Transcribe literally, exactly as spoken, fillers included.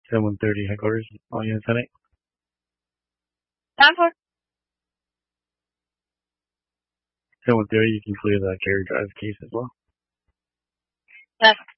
ten one thirty headquarters, all units ten eight. Time for ten one thirty, you can clear the carrier drive case as well. Yes.